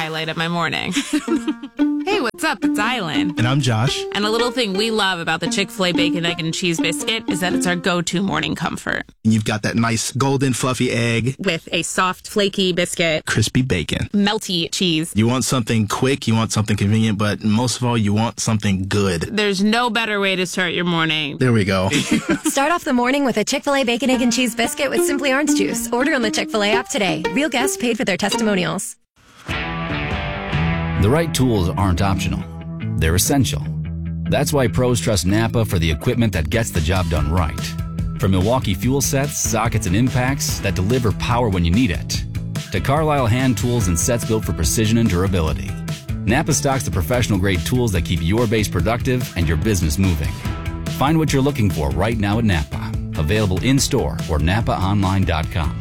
highlight of my morning. Hey, what's up? It's Island. And I'm Josh. And a little thing we love about the Chick-fil-A Bacon, Egg, and Cheese Biscuit is that it's our go-to morning comfort. You've got that nice golden fluffy egg With a soft, flaky biscuit. crispy bacon. Melty cheese. You want something quick, you want something convenient, but most of all, you want something good. There's no better way to start your morning. There we go. Start off the morning with a Chick-fil-A Bacon, Egg, and Cheese Biscuit with Simply Orange Juice. Order on the Chick-fil-A app today. Real guests paid for their testimonials. The right tools aren't optional. They're essential. That's why pros trust Napa for the equipment that gets the job done right. From Milwaukee fuel sets, sockets, and impacts that deliver power when you need it, to Carlisle hand tools and sets built for precision and durability, Napa stocks the professional-grade tools that keep your base productive and your business moving. Find what you're looking for right now at Napa. Available in-store or NapaOnline.com.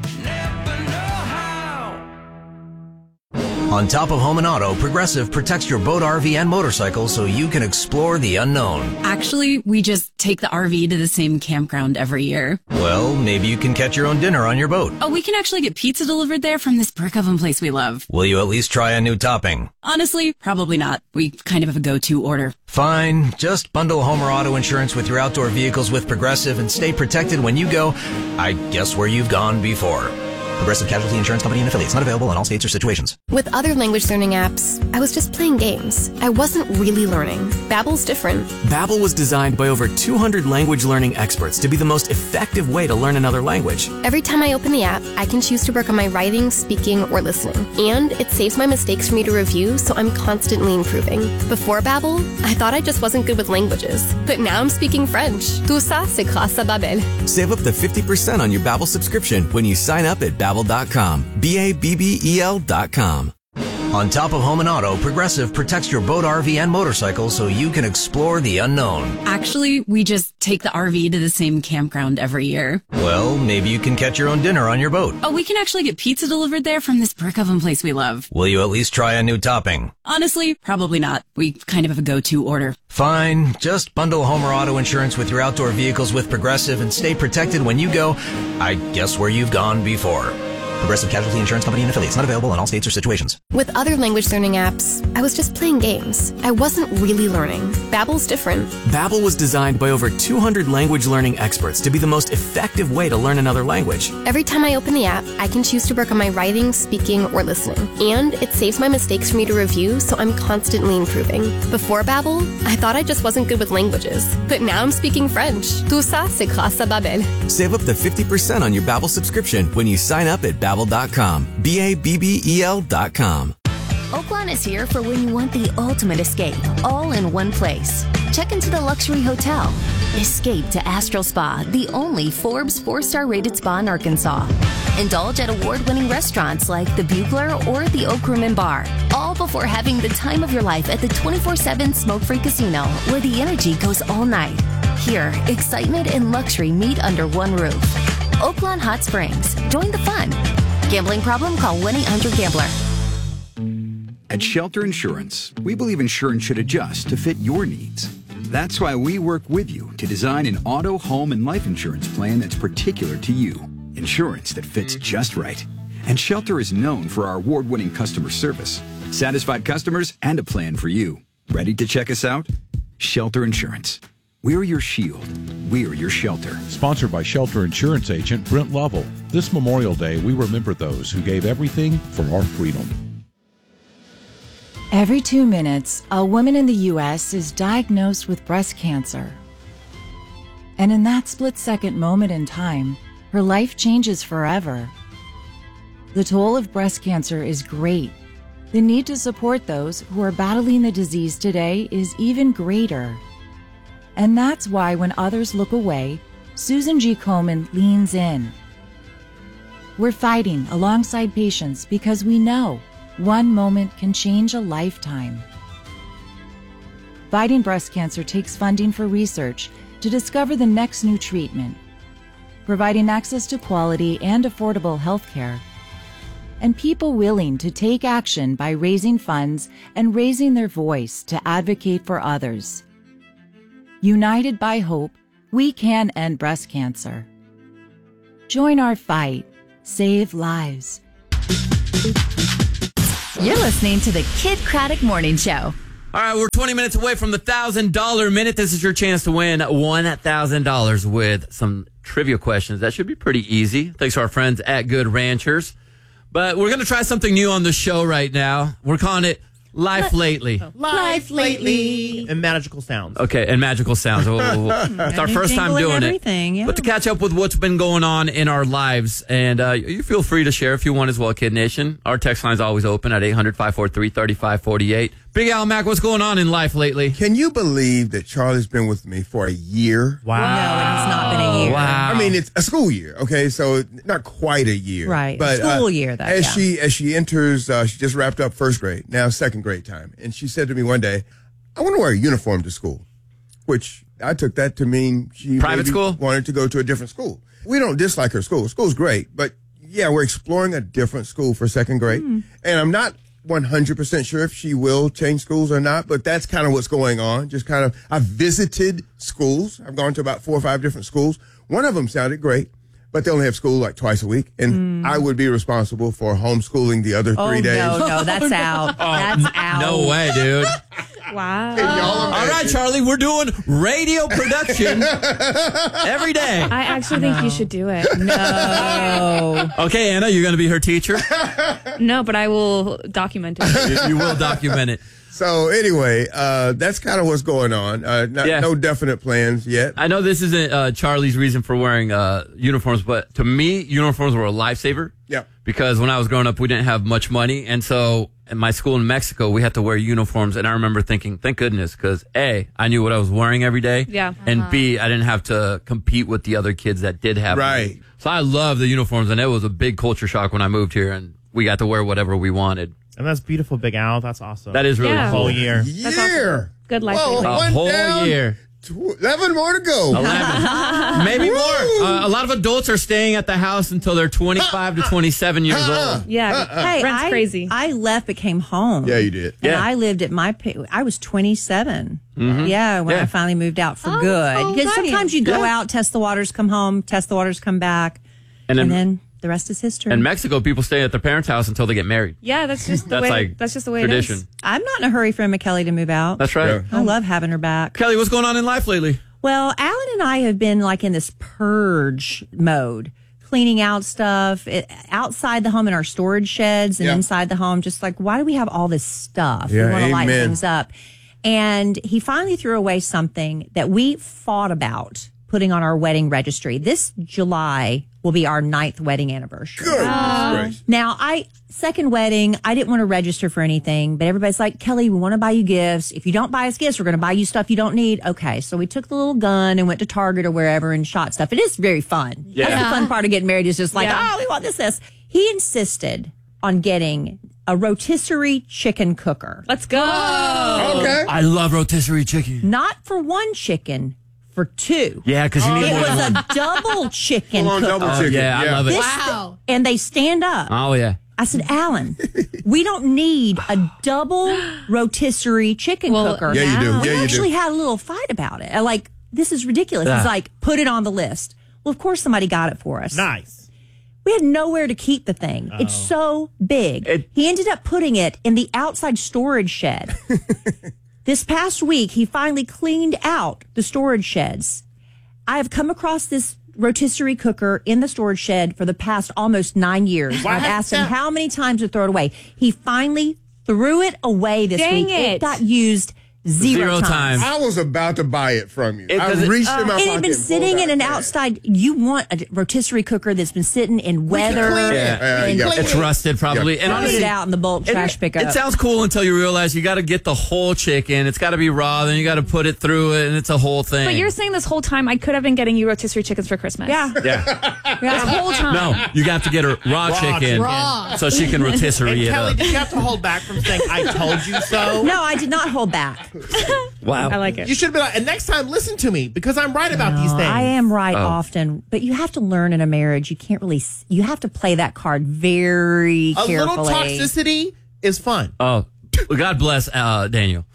On top of home and auto, Progressive protects your boat, RV, and motorcycle so you can explore the unknown. Actually, we just take the RV to the same campground every year. Well, maybe you can catch your own dinner on your boat. Oh, we can actually get pizza delivered there from this brick oven place we love. Will you at least try a new topping? Honestly, probably not. We kind of have a go-to order. Fine. Just bundle home or auto insurance with your outdoor vehicles with Progressive and stay protected when you go, I guess, where you've gone before. Progressive Casualty Insurance Company and Affiliates. Not available in all states or situations. With other language learning apps, I was just playing games. I wasn't really learning. Babbel's different. Babbel was designed by over 200 language learning experts to be the most effective way to learn another language. Every time I open the app, I can choose to work on my writing, speaking, or listening. And it saves my mistakes for me to review, so I'm constantly improving. Before Babbel, I thought I just wasn't good with languages. But now I'm speaking French. Tout ça, c'est grâce à Babbel. Save up to 50% on your Babbel subscription when you sign up at Babbel.com. Babbel.com. On top of home and auto, Progressive protects your boat, RV, and motorcycle so you can explore the unknown. Actually, we just take the RV to the same campground every year. Well, maybe you can catch your own dinner on your boat. Oh, we can actually get pizza delivered there from this brick oven place we love. Will you at least try a new topping? Honestly, probably not. We kind of have a go-to order. Fine. Just bundle home or auto insurance with your outdoor vehicles with Progressive and stay protected when you go, I guess, where you've gone before. Progressive Casualty Insurance Company and Affiliates. Not available in all states or situations. With other language learning apps, I was just playing games. I wasn't really learning. Babbel's different. Babbel was designed by over 200 language learning experts to be the most effective way to learn another language. Every time I open the app, I can choose to work on my writing, speaking, or listening. And it saves my mistakes for me to review, so I'm constantly improving. Before Babbel, I thought I just wasn't good with languages. But now I'm speaking French. Tout ça, c'est grâce à Babbel. Save up to 50% on your Babbel subscription when you sign up at Babbel.com. Babbel.com. Oaklawn is here for when you want the ultimate escape, all in one place. Check into the luxury hotel. Escape to Astral Spa, the only Forbes 4-star rated spa in Arkansas. Indulge at award-winning restaurants like the Bugler or the Oak Room and Bar, all before having the time of your life at the 24/7 smoke-free casino, where the energy goes all night. Here, excitement and luxury meet under one roof. Oaklawn Hot Springs. Join the fun. Gambling problem? Call 1-800-GAMBLER. At Shelter Insurance, we believe insurance should adjust to fit your needs. That's why we work with you to design an auto, home, and life insurance plan that's particular to you. Insurance that fits just right. And Shelter is known for our award-winning customer service, satisfied customers, and a plan for you. Ready to check us out? Shelter Insurance. We're your shield. We're your shelter. Sponsored by Shelter Insurance agent Brent Lovell. This Memorial Day, we remember those who gave everything for our freedom. Every 2 minutes, a woman in the U.S. is diagnosed with breast cancer. And in that split-second moment in time, her life changes forever. The toll of breast cancer is great. The need to support those who are battling the disease today is even greater. And that's why when others look away, Susan G. Komen leans in. We're fighting alongside patients because we know one moment can change a lifetime. Fighting breast cancer takes funding for research to discover the next new treatment, providing access to quality and affordable health care, and people willing to take action by raising funds and raising their voice to advocate for others. United by hope, we can end breast cancer. Join our fight. Save lives. You're listening to the Kid Craddock Morning Show. All right, we're 20 minutes away from the $1,000 minute. This is your chance to win $1,000 with some trivia questions. That should be pretty easy. Thanks to our friends at Good Ranchers. But we're going to try something new on the show right now. We're calling it Life Lately. Life Lately. And magical sounds. Okay, and magical sounds. It's our first time doing it. Yeah. But to catch up with what's been going on in our lives, and you feel free to share if you want as well, Kid Nation. Our text line is always open at 800-543-3548. Big Al Mac, what's going on in life lately? Can you believe that Charlie's been with me for a year? Wow. No, it has not been a year. Wow. I mean, it's a school year, okay? So not quite a year. Right. But, School year, though. As she enters, she just wrapped up first grade, now second grade time. And she said to me one day, I want to wear a uniform to school, which I took that to mean she Private school? wanted to go to a different school. We don't dislike her school. School's great, but yeah, we're exploring a different school for second grade. And I'm not 100% sure if she will change schools or not, but that's kind of what's going on. Just kind of, I've visited schools. I've gone to about 4 or 5 different schools. One of them sounded great, but they only have school like twice a week. And I would be responsible for homeschooling the other 3 days. No, that's out. That's out. No way, dude. Wow. All right, Charlie, we're doing radio production every day. I actually think you should do it. No. Okay, Anna, you're going to be her teacher? No, but I will document it. You will document it. So anyway, that's kind of what's going on. No definite plans yet. I know this isn't Charlie's reason for wearing uniforms, but to me, uniforms were a lifesaver. Yeah. Because when I was growing up, we didn't have much money. And so in my school in Mexico, we had to wear uniforms. And I remember thinking, thank goodness, because A, I knew what I was wearing every day. Yeah. And B, I didn't have to compete with the other kids that did have Right. them. So I love the uniforms. And it was a big culture shock when I moved here and we got to wear whatever we wanted. And that's beautiful, Big Al. That's awesome. That is really Yeah. cool. Whole year. That's awesome. Good life. lately. A whole year. 11 more to go. 11. Maybe more. A lot of adults are staying at the house until they're 25 to 27 years old. Yeah. Hey, Rent's crazy. I left but came home. Yeah, you did. And Yeah. I lived at I was 27. Yeah, when I finally moved out for good. Because sometimes you go out, test the waters, come home, test the waters, come back. And then the rest is history. In Mexico, people stay at their parents' house until they get married. Yeah, that's just the That's way. like That's just the way tradition. it is. I'm not in a hurry for Emma Kelly to move out. That's right. I love having her back. Kelly, what's going on in life lately? Well, Alan and I have been like in this purge mode, cleaning out stuff outside the home in our storage sheds and inside the home. Just like, why do we have all this stuff? Yeah, we want to light amen. things up. And he finally threw away something that we fought about putting on our wedding registry. This July will be our 9th wedding anniversary. Goodness. Now, second wedding, I didn't want to register for anything, but everybody's like, Kelly, we want to buy you gifts. If you don't buy us gifts, we're going to buy you stuff you don't need. Okay, so we took the little gun and went to Target or wherever and shot stuff. It is very fun. Yeah. That's the fun part of getting married is just like, oh, we want this. He insisted on getting a rotisserie chicken cooker. Let's go. Okay. I love rotisserie chicken. Not for one chicken, for 2. Yeah, because you need It more than was one. a double chicken Full-on cooker. double chicken. Yeah, I love it. This- And they stand up. Oh, yeah. I said, Alan, we don't need a double rotisserie chicken cooker. Yeah, you do. We Yeah, you actually do. had a little fight about it. I'm like, this is ridiculous. Yeah. He's like, put it on the list. Well, of course, somebody got it for us. Nice. We had nowhere to keep the thing. It's so big. He ended up putting it in the outside storage shed. This past week, he finally cleaned out the storage sheds. I have come across this rotisserie cooker in the storage shed for the past almost 9 years. What? I've asked him how many times to throw it away. He finally threw it away this Dang week. it. Got used zero times. I was about to buy it from you. I does it- reached in my It pocket. had been and sitting pulled in an out. outside. You want a rotisserie cooker that's been sitting in weather. clean it. and Yeah. It's rusted probably. Yeah. And put honestly, it out in the bulk trash pickup. it sounds cool until you realize you got to get the whole chicken. It's got to be raw. Then you got to put it through it, and it's a whole thing. But you're saying this whole time I could have been getting you rotisserie chickens for Christmas. Yeah. Yeah. This whole time. No, you have to get her raw chicken so she can rotisserie And it Kelly, up. did you have to hold back from saying, I told you so? No, I did not hold back. Wow. I like it. You should be like, and next time, listen to me because I'm right about these things. I am right often, but you have to learn in a marriage. You can't really. You have to play that card very A carefully. little toxicity is fun. Oh, God bless Daniel.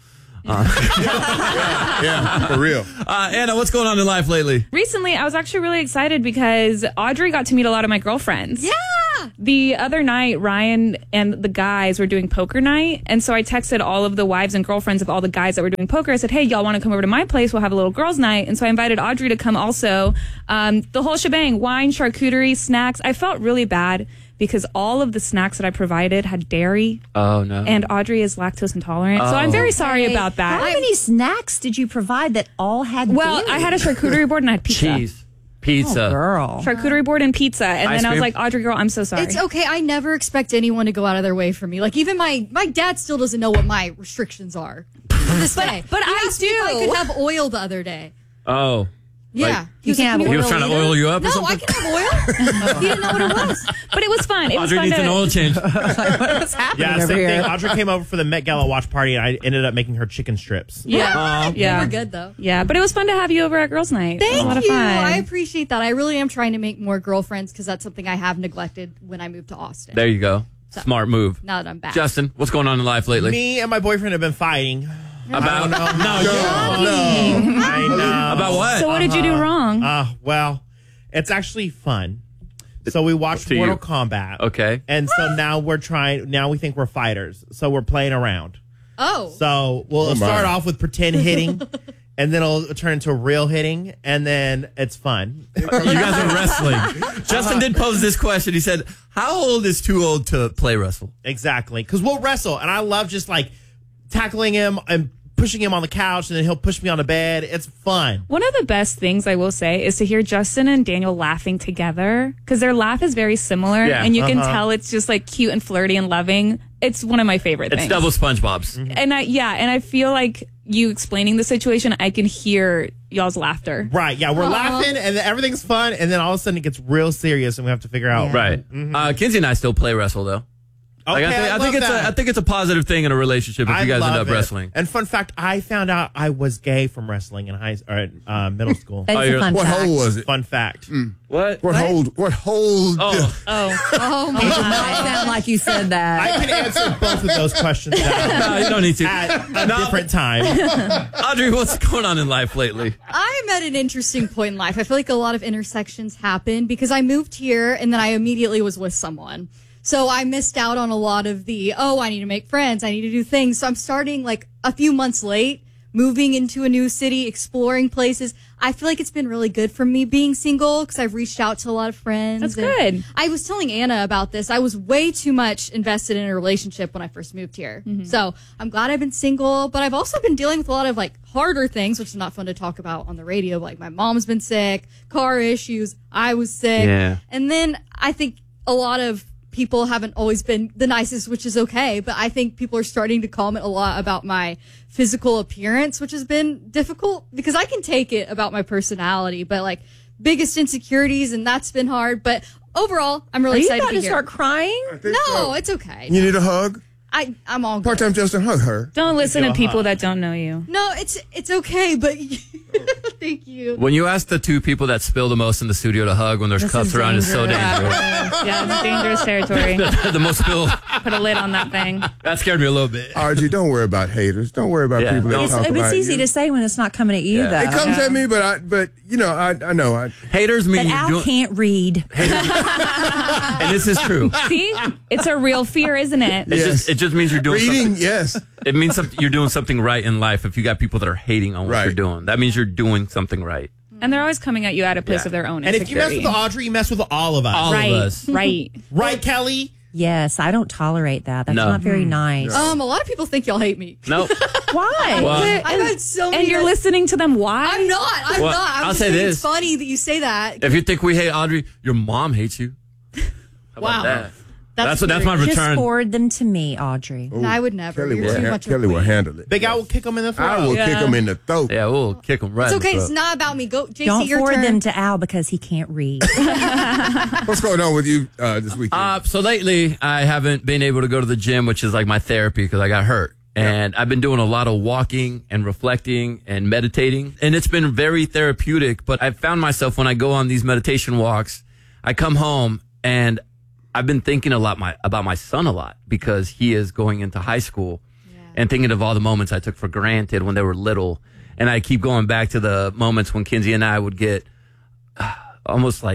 Yeah, for real. Anna, what's going on in life lately? Recently, I was actually really excited because Audrey got to meet a lot of my girlfriends. Yeah. The other night, Ryan and the guys were doing poker night. And so I texted all of the wives and girlfriends of all the guys that were doing poker. I said, hey, y'all want to come over to my place? We'll have a little girls' night. And so I invited Audrey to come also. The whole shebang, wine, charcuterie, snacks. I felt really bad because all of the snacks that I provided had dairy. Oh, no. And Audrey is lactose intolerant. So I'm very sorry about that. How many snacks did you provide that all had Well, dairy? I had a charcuterie board and I had pizza. Cheese. Pizza. Oh, girl. Charcuterie board and pizza. And Ice then I was cream? like, Audrey, girl, I'm so sorry. It's okay. I never expect anyone to go out of their way for me. Like, even my dad still doesn't know what my restrictions are to this day. But He I asked me if I do. could have oil the other day. Oh. Yeah. Like, He was like, he was trying to oil you up or No, something? I can have oil. He didn't know what it was. But it was fun. It was Audrey fun needs an oil change. What's happening Yeah, over same here? thing. Audrey came over for the Met Gala watch party, and I ended up making her chicken strips. Yeah. They were good, though. Yeah, but it was fun to have you over at girls' night. It was a lot Thank of you. fun. I appreciate that. I really am trying to make more girlfriends because that's something I have neglected when I moved to Austin. There you go. Smart move. Now that I'm back. Justin, what's going on in life lately? Me and my boyfriend have been fighting. About I know. About what? So what did you do wrong? Well, it's actually fun. So we watched To you. Mortal Kombat. Okay. And so now we think we're fighters. So we're playing around. Oh. So we'll start off with pretend hitting, and then it'll turn into real hitting, and then it's fun. You guys are wrestling. Justin did pose this question. He said, how old is too old to play wrestle? Exactly. Because we'll wrestle, and I love just like tackling him and pushing him on the couch, and then he'll push me on the bed. It's fun. One of the best things I will say is to hear Justin and Daniel laughing together because their laugh is very similar, Yeah, and you can tell it's just like cute and flirty and loving. It's one of my favorite It's things. double SpongeBob's. And I feel like you explaining the situation, I can hear y'all's laughter. Right. Yeah, we're laughing, and then everything's fun, and then all of a sudden it gets real serious, and we have to figure out. Right. Kinsey and I still play wrestle, though. Okay, I think love it's that. I think it's a positive thing in a relationship if you guys end love up it. wrestling. And fun fact, I found out I was gay from wrestling in middle school. That's a fun What fact. hole was it? Fun fact. What? What hold? What hold? Oh. Oh, my It God. might sound like you said that. I can answer both of those questions now No, you don't need to. at a different time. Audrey, what's going on in life lately? I'm at an interesting point in life. I feel like a lot of intersections happen because I moved here and then I immediately was with someone. So I missed out on a lot of I need to make friends. I need to do things. So I'm starting like a few months late, moving into a new city, exploring places. I feel like it's been really good for me being single because I've reached out to a lot of friends. That's and good. I was telling Anna about this. I was way too much invested in a relationship when I first moved here. So I'm glad I've been single, but I've also been dealing with a lot of like harder things, which is not fun to talk about on the radio. Like my mom's been sick, car issues, I was sick. Yeah. And then I think a lot of people haven't always been the nicest, which is okay. But I think people are starting to comment a lot about my physical appearance, which has been difficult because I can take it about my personality, but like biggest insecurities, and that's been hard. But overall, I'm really Are you excited about to be to here. start crying? No, it's okay. You need a hug? I'm all good. Part-time Justin, hug her. Don't listen to people that don't know you. No, it's okay, but thank you. When you ask the two people that spill the most in the studio to hug when there's This cups is around, it's so dangerous. dangerous. Yeah, it's dangerous territory. The most spill. Put a lid on that thing. That scared me a little bit. RG, don't worry about haters. Don't worry about Yeah, people that don't. talk about It's easy you. to say when it's not coming at you, Yeah. though. It comes at me, but you know, I know. Haters mean But you're Al doing, can't read. and this is true. See? It's a real fear, isn't it? It just means you're doing Reading, something. yes. It means you're doing something right in life. If you got people that are hating on what Right. you're doing, that means you're doing something right. And they're always coming at you at a place Yeah. of their own And if you mess insecurity. with Audrey, you mess with all of us. All right, of us. right. Right, Kelly? Yes, I don't tolerate that. That's No. not very nice. A lot of people think y'all hate me. Nope. Why? Well, I've had so many. And you're listening to them. Why? I'm not. I'm Well, not. I'm I'll just say saying this. It's funny that you say that. if you think we hate Audrey, your mom hates you. How about Wow. that? That's That's my weird. Just return. forward them to me, Audrey. No, I would never. Kelly, You're too much of a Kelly will queen. handle it. Big Al will kick him in the throat. I will kick him in the throat. Yeah, we'll kick them right. It's in the okay. throat. It's not about me. Go, JC. Don't your forward turn. them to Al because he can't read. What's going on with you this weekend? So lately, I haven't been able to go to the gym, which is like my therapy because I got hurt. And I've been doing a lot of walking and reflecting and meditating. And it's been very therapeutic. But I've found myself when I go on these meditation walks, I come home and I've been thinking about my son a lot because he is going into high school and thinking of all the moments I took for granted when they were little. And I keep going back to the moments when Kinsey and I would get almost like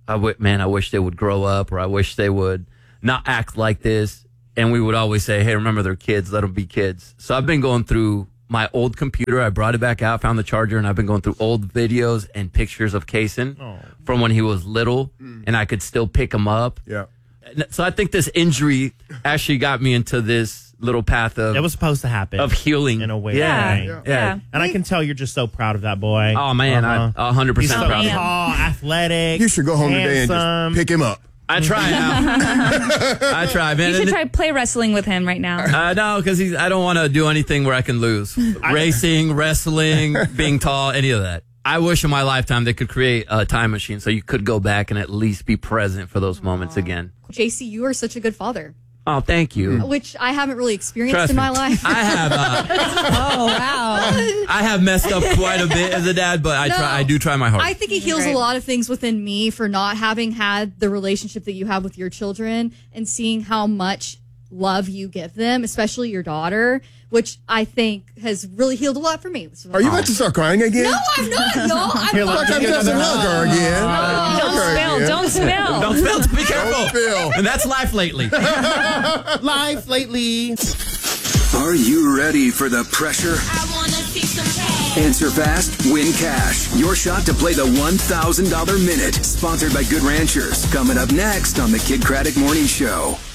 I wish they would grow up, or I wish they would not act like this. And we would always say, hey, remember, they're kids. Let them be kids. So I've been going through my old computer. I brought it back out, found the charger, and I've been going through old videos and pictures of Kaysen from when he was little, and I could still pick him up. Yeah. So I think this injury actually got me into this little path of... It was supposed to happen. Of healing. In a way. Yeah. And I can tell you're just so proud of that boy. Oh, man. I'm 100% He's so proud of him. tall, athletic. You should go home today and handsome. just pick him up. I try now. I try, man. You should try play wrestling with him right now. No, because I don't want to do anything where I can lose. Racing, wrestling, being tall, any of that. I wish in my lifetime they could create a time machine so you could go back and at least be present for those moments again. JC, you are such a good father. Oh, thank you. Which I haven't really experienced Trust in me. my life. I have. Oh, wow. I have messed up quite a bit as a dad, but I do try my hardest. I think it heals a lot of things within me for not having had the relationship that you have with your children and seeing how much love you give them, especially your daughter, which I think has really healed a lot for me. Are you about to start crying again? No, I'm not, y'all. Here, I'm I'm just hug her again. Don't spill. Don't spill. Be careful. Don't spill. And that's life lately. Life lately. Are you ready for the pressure? I wanna see some cash. Answer fast, win cash. Your shot to play the $1,000 minute. Sponsored by Good Ranchers. Coming up next on the Kid Craddock Morning Show.